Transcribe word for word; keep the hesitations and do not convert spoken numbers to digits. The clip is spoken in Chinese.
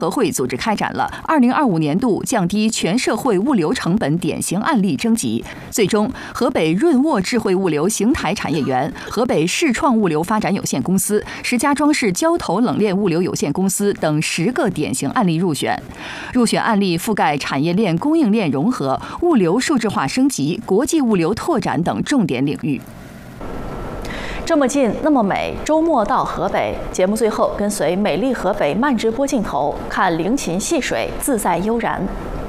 合会组织开展了二零二五年度降低全社会物流成本典型案例征集，最终河北润沃智慧物流邢台产业园、河北世创物流发展有限公司、石家庄市交投冷链物流有限公司等十个典型案例入选。入选案例覆盖产业链供应链融合、物流数字化升级、国际物流拓展等重点领域。 这么近，那么美。周末到河北，节目最后跟随美丽河北慢直播镜头，看陵琴戏水，自在悠然。